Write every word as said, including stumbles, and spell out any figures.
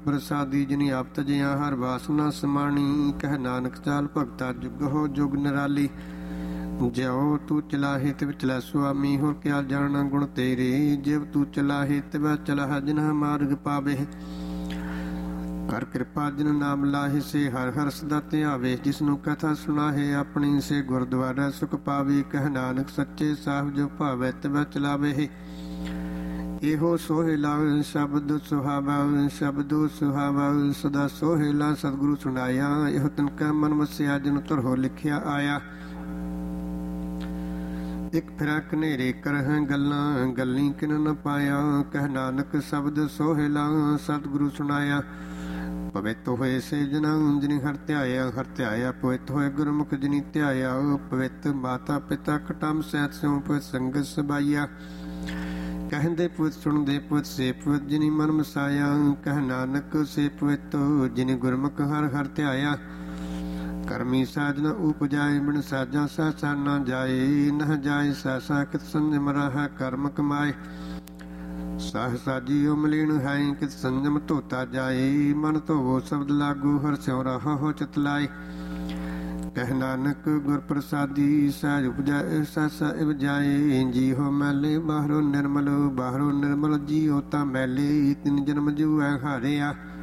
ਪ੍ਰਸਾਦੀ ਜਿਨੀ ਆਪ ਤਜਿਆ ਹਰ ਵਾਸਨਾ ਸਮਾਣੀ। ਕਹਿ ਨਾਨਕ ਚਾਲ ਭਗਤਾ ਜੁਗ ਹੋ ਜੁਗ ਨਿਰਾਲੀ। ਜਿਉ ਤੂੰ ਚਲਾਹੇ ਤਿਵ ਚਲੈ ਸੁਆਮੀ। ਹੋਰ ਕਿਆ ਜਾਣਾ ਗੁਣ ਤੇਰੇ। ਜਿਵ ਤੂੰ ਚਲਾਹੇ ਤਿਵ ਚਲਹਿ ਜਿਨਹ ਮਾਰਗ ਪਾਵੇ। ਕਰ ਕਿਰਪਾ ਜਿਨ ਨਾਮ ਲਾਹੇ ਸੇ ਹਰ ਹਰ ਸਦਾ ਧਿਆਵੇ। ਜਿਸਨੂੰ ਕਥਾ ਸੁਣਾਹੇ ਆਪਣੀ ਸੇ ਗੁਰਦੁਆਰਾ ਸੁਖ ਪਾਵੇ। ਕਹਿ ਨਾਨਕ ਸੱਚੇ ਸਾਹਿਬ ਜੋ ਭਾਵੈ ਤਿਵ ਚਲਾਵੇ। ਇਹੋ ਸੋਹਿਲਾ ਸ਼ਬਦ ਸੁਹਾਵਾ ਸ਼ਬਦੋ ਸੁਹਾਵਾ ਸਦਾ ਸੋਹਿਲਾ ਸਤਿਗੁਰੂ ਸੁਣਾਇਆ। ਇਹੋ ਤਿਨ ਕੈ ਮਨ ਵਸਿਆ ਜਿਨ ਧਰੋ ਲਿਖਿਆ ਆਇਆ। ਇਕ ਫਿਰੈ ਕਨੇਰੇ ਕਰਹਿ ਗੱਲਾਂ ਗੱਲੀ ਕਿਨ ਨ ਪਾਇਆ। ਕਹਿ ਨਾਨਕ ਸ਼ਬਦ ਸੋਹਿਲਾ ਸਤਿਗੁਰੂ ਸੁਣਾਇਆ। ਪਵਿੱਤ ਹੋਏ ਸੇ ਜਨਾ ਜਿਨੀ ਹਰਿ ਧਿਆਇਆ ਹਰਿ ਧਿਆਇਆ। ਪਵਿੱਤ ਹੋਏ ਗੁਰਮੁਖ ਜਿਨੀ ਧਿਆਇਆ। ਪਵਿੱਤ ਮਾਤਾ ਪਿਤਾ ਖਟਮ ਸਹਿਤ ਸਿਉ ਪਵਿੱਤ ਸੰਗਤ ਸਬਾਈਆ। ਕਹਿੰਦੇ ਪਵਿੱਤ ਸੁਣਦੇ ਪਵਿੱਤ ਸੇ ਪਵਿੱਤ ਜਿਨੀ ਮਨ ਮਸਾਇਆ। ਕਹਿ ਨਾਨਕ ਸੇ ਪਵਿੱਤ ਜਿਨੀ ਗੁਰਮੁਖ ਹਰਿ ਹਰਿ ਧਿਆਇਆ। ਕਰਮੀ ਸਾਜਨਾ ਉਪਜਾਏ ਬਿਨ ਸਾਜਾਂ ਸਾਸਾ ਨਾ ਜਾਏ। ਨਹ ਜਾਏ ਸਾਸਾ ਕਿਤ ਸੰਜਮ ਰਹਿ ਕਰਮ ਕਮਾਏ। ਸਾਹ ਸਾਜੀਓ ਮਲੀਨ ਹੈ ਕਿਤ ਸੰਜਮ ਧੋਤਾ ਜਾਏ। ਮਨ ਧੋਵੋ ਸ਼ਬਦ ਲਾਗੂ ਹਰਿ ਸਿਉ ਰਹੋ ਚਿਤ ਲਾਏ। ਕਹਿ ਨਾਨਕ ਗੁਰ ਪ੍ਰਸਾਦੀ ਸਹਿਜ ਉਪਜਾਏ ਸਾਸਾ ਇਵ ਜਾਏ। ਜੀਹੋ ਮੈਲੇ ਬਾਹਰੋਂ ਨਿਰਮਲ ਬਾਹਰੋਂ ਨਿਰਮਲ ਜੀਓ ਤਾਂ ਮੈਲੇ। ਤਿਨ ਜਨਮ ਜੂਐ ਹਾਰਿਆ।